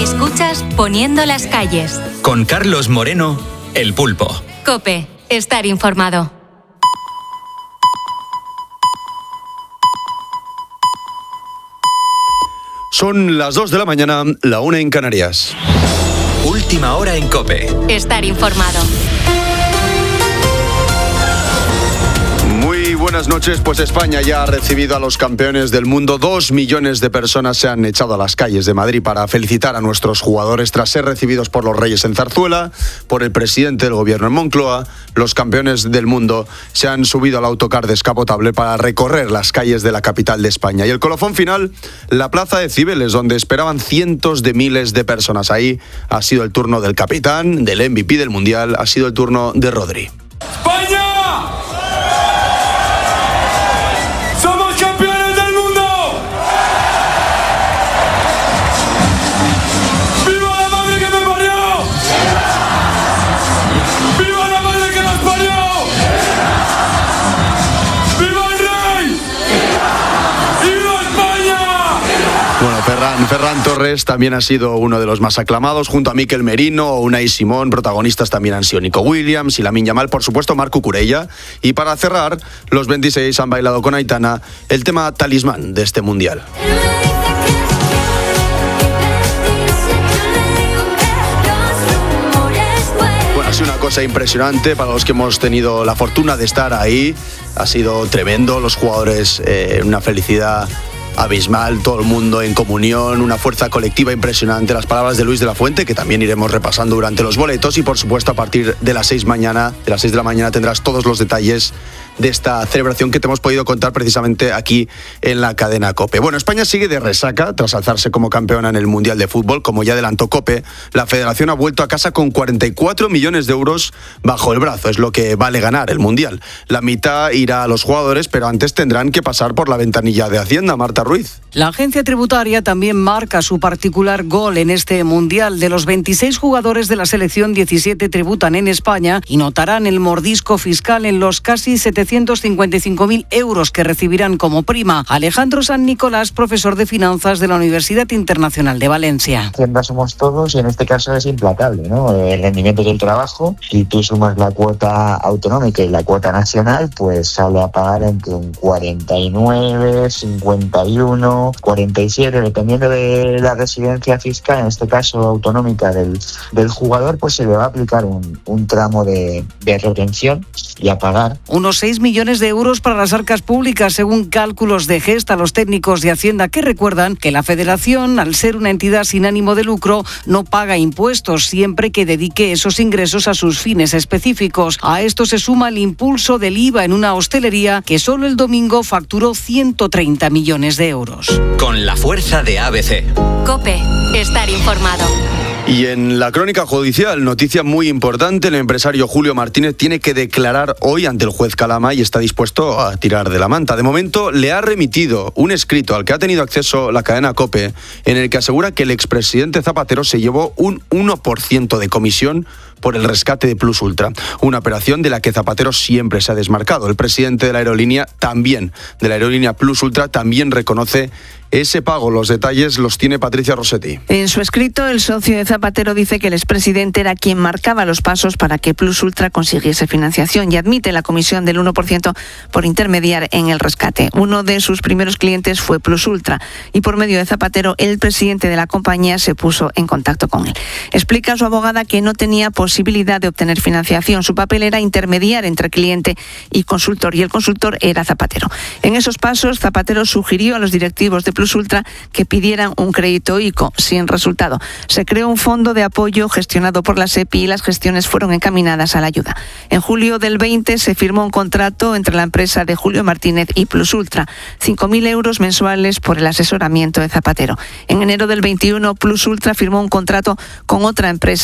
Escuchas Poniendo las calles. Con Carlos Moreno, El Pulpo. COPE. Estar informado. Son las 2 de la mañana, la 1 en Canarias. Última hora en COPE. Estar informado. Muy buenas noches. Pues España ya ha recibido a los campeones del mundo. 2 millones de personas se han echado a las calles de Madrid para felicitar a nuestros jugadores tras ser recibidos por los Reyes en Zarzuela, por el presidente del gobierno en Moncloa. Los campeones del mundo se han subido al autocar descapotable para recorrer las calles de la capital de España. Y el colofón final, la plaza de Cibeles, donde esperaban cientos de miles de personas. Ahí ha sido el turno del capitán, del MVP del Mundial, ha sido el turno de Rodri. ¡España! ¡Somos campeones del mundo! ¡Viva la madre que me parió! ¡Viva la madre que nos parió! ¡Viva el rey! ¡Viva España! Bueno, Ferran Torres también ha sido uno de los más aclamados, junto a Mikel Merino o Unai Simón. Protagonistas también han sido Nico Williams y Lamine Yamal, por supuesto Marc Cucurella. Y para cerrar, los 26 han bailado con Aitana el tema talismán de este Mundial. Bueno, ha sido una cosa impresionante para los que hemos tenido la fortuna de estar ahí. Ha sido tremendo, los jugadores, una felicidad abismal, todo el mundo en comunión, una fuerza colectiva impresionante. Las palabras de Luis de la Fuente, que también iremos repasando durante los boletos, y por supuesto a partir de las 6 de la mañana tendrás todos los detalles de esta celebración que te hemos podido contar precisamente aquí en la cadena COPE. Bueno, España sigue de resaca tras alzarse como campeona en el Mundial de Fútbol. Como ya adelantó COPE, la Federación ha vuelto a casa con 44 millones de euros bajo el brazo. Es lo que vale ganar el Mundial. La mitad irá a los jugadores, pero antes tendrán que pasar por la ventanilla de Hacienda. Marta Ruiz. La agencia tributaria también marca su particular gol en este Mundial. De los 26 jugadores de la selección, 17 tributan en España y notarán el mordisco fiscal en los casi 755.000 euros que recibirán como prima. Alejandro San Nicolás, profesor de finanzas de la Universidad Internacional de Valencia. Hacienda somos todos y en este caso es implacable, ¿no? El rendimiento del trabajo, si tú sumas la cuota autonómica y la cuota nacional, pues sale a pagar entre un 49, 51, 47, dependiendo de la residencia fiscal, en este caso autonómica del jugador, pues se le va a aplicar un tramo de retención y a pagar. Unos 6 millones de euros para las arcas públicas, según cálculos de Gesta. Los técnicos de Hacienda que recuerdan que la Federación, al ser una entidad sin ánimo de lucro, no paga impuestos siempre que dedique esos ingresos a sus fines específicos. A esto se suma el impulso del IVA en una hostelería que solo el domingo facturó 130 millones de euros. Con la fuerza de ABC. COPE. Estar informado. Y en la crónica judicial, noticia muy importante, el empresario Julio Martínez tiene que declarar hoy ante el juez Calama y está dispuesto a tirar de la manta. De momento le ha remitido un escrito al que ha tenido acceso la cadena COPE, en el que asegura que el expresidente Zapatero se llevó un 1% de comisión por el rescate de Plus Ultra, una operación de la que Zapatero siempre se ha desmarcado. El presidente de la aerolínea Plus Ultra, también reconoce ese pago. Los detalles los tiene Patricia Rossetti. En su escrito, el socio de Zapatero dice que el expresidente era quien marcaba los pasos para que Plus Ultra consiguiese financiación y admite la comisión del 1% por intermediar en el rescate. Uno de sus primeros clientes fue Plus Ultra y por medio de Zapatero, el presidente de la compañía se puso en contacto con él. Explica a su abogada que no tenía posibilidad de obtener financiación. Su papel era intermediar entre cliente y consultor, y el consultor era Zapatero. En esos pasos, Zapatero sugirió a los directivos de Plus Ultra que pidieran un crédito ICO, sin resultado. Se creó un fondo de apoyo gestionado por la SEPI y las gestiones fueron encaminadas a la ayuda. En julio del 20 se firmó un contrato entre la empresa de Julio Martínez y Plus Ultra, 5.000 euros mensuales por el asesoramiento de Zapatero. En enero del 21, Plus Ultra firmó un contrato con otra empresa